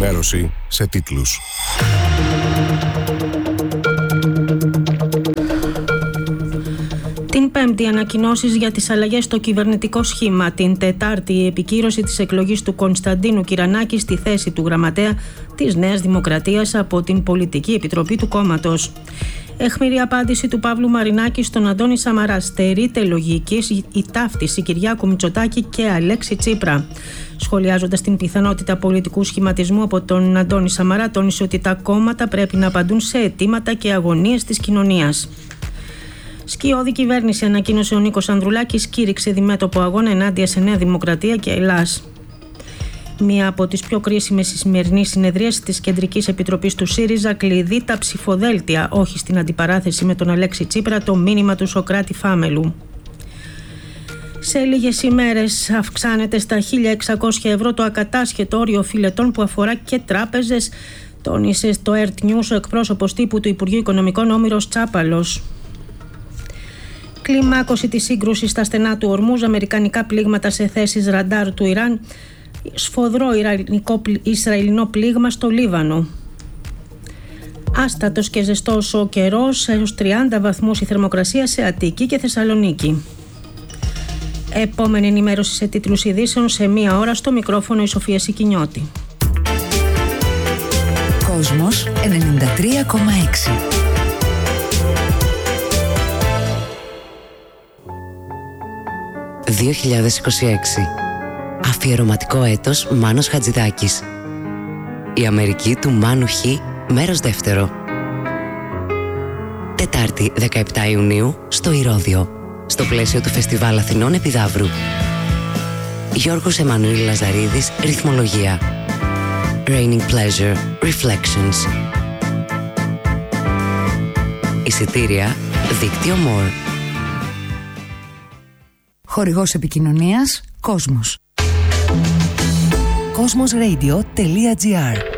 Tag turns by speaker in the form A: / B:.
A: ενημέρωση σε τίτλους.
B: Την Πέμπτη, ανακοινώσεις για τις αλλαγές στο κυβερνητικό σχήμα. Την Τετάρτη, η επικύρωση της εκλογής του Κωνσταντίνου Κυρανάκη στη θέση του γραμματέα της Νέας Δημοκρατίας από την Πολιτική Επιτροπή του κόμματος. Αιχμηρή απάντηση του Παύλου Μαρινάκη στον Αντώνη Σαμαρά. Στερείται λογικής η ταύτιση Κυριάκου Μητσοτάκη και Αλέξη Τσίπρα. Σχολιάζοντας την πιθανότητα πολιτικού σχηματισμού από τον Αντώνη Σαμαρά, τόνισε ότι τα κόμματα πρέπει να απαντούν σε αιτήματα και αγωνίες της κοινωνίας. Σκιώδη κυβέρνηση, ανακοίνωσε ο Νίκος Ανδρουλάκης, κήρυξε διμέτωπο αγώνα ενάντια σε Νέα Δημοκρατία και Ελλάς. Μία από τις πιο κρίσιμες στη σημερινή συνεδρίαση της Κεντρικής Επιτροπής του ΣΥΡΙΖΑ, κλειδί τα ψηφοδέλτια, όχι στην αντιπαράθεση με τον Αλέξη Τσίπρα, το μήνυμα του Σωκράτη Φάμελου. Σε λίγες ημέρες αυξάνεται στα 1.600 ευρώ το ακατάσχετο όριο φιλετών που αφορά και τράπεζες, τόνισε στο ERT News ο εκπρόσωπος τύπου του Υπουργείου Οικονομικών Όμηρος Τσάπαλος. Κλιμάκωση της σύγκρουσης στα στενά του Ορμούζ, αμερικανικά πλήγματα σε θέσεις ραντάρ του Ιράν, σφοδρό Ισραηλινό πλήγμα στο Λίβανο. Άστατος και ζεστός ο καιρός, έως 30 βαθμούς η θερμοκρασία σε Αττική και Θεσσαλονίκη. Επόμενη ενημέρωση σε τίτλους ειδήσεων σε μία ώρα, στο μικρόφωνο η Σοφία Σικινιώτη.
C: Κόσμος 93,6. «2026. Αφιερωματικό έτος Μάνος Χατζηδάκης. Η Αμερική του Μάνου Χ, μέρος δεύτερο. Τετάρτη 17 Ιουνίου στο Ηρώδειο, στο πλαίσιο του Φεστιβάλ Αθηνών Επιδαύρου. Γιώργος Εμμανουήλ Λαζαρίδης, ρυθμολογία. Raining Pleasure, Reflections. Εισιτήρια, δίκτυο More.
D: Χορηγός επικοινωνίας Κόσμος. Cosmosradio.gr